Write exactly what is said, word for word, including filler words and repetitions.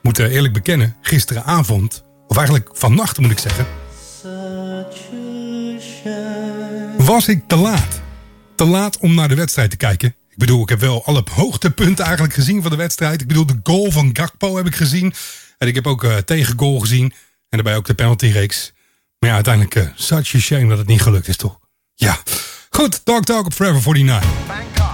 moet uh, eerlijk bekennen, gisteravond, of eigenlijk vannacht moet ik zeggen, was ik te laat. Te laat om naar de wedstrijd te kijken. Ik bedoel, ik heb wel alle hoogtepunten eigenlijk gezien van de wedstrijd. Ik bedoel, de goal van Gakpo heb ik gezien. En ik heb ook uh, tegengoal gezien. En daarbij ook de penaltyreeks. Maar ja, uiteindelijk, uh, such a shame dat het niet gelukt is, toch? Ja. Goed, Dog Talk op Forever negenenveertig.